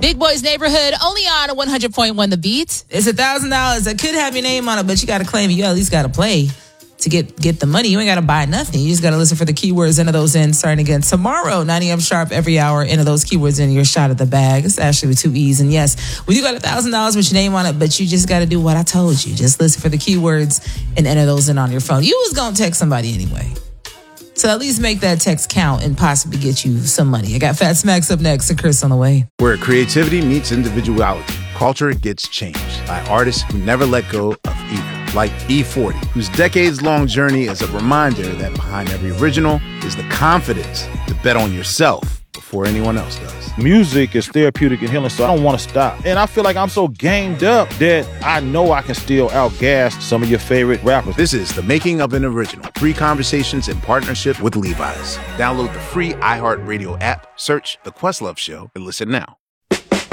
Big Boy's Neighborhood, only on 100.1 The Beat. It's $1,000 that could have your name on it, but you got to claim it. You at least got to play to get the money. You ain't got to buy nothing. You just got to listen for the keywords, enter those in, starting again tomorrow, 9 a.m. sharp, every hour. Enter those keywords in your shot at the bag. It's actually with 2 E's. And yes, we do got $1,000 with your name on it, but you just got to do what I told you. Just listen for the keywords and enter those in on your phone. You was going to text somebody anyway. So at least make that text count and possibly get you some money. I got Fat Smacks up next and Chris on the way. Where creativity meets individuality, culture gets changed by artists who never let go of either. Like E40, whose decades-long journey is a reminder that behind every original is the confidence to bet on yourself before anyone else does. Music is therapeutic and healing, so I don't want to stop. And I feel like I'm so gamed up that I know I can still outgas some of your favorite rappers. This is The Making of an Original. 3 conversations in partnership with Levi's. Download the free iHeartRadio app, search The Questlove Show, and listen now.